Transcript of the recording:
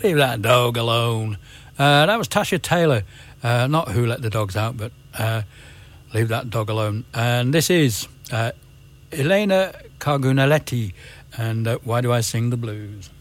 Leave that dog alone. That was Tasha Taylor. Not Who Let the Dogs Out, but Leave That Dog Alone. And this is Elena Cargunaletti and Why Do I Sing the Blues?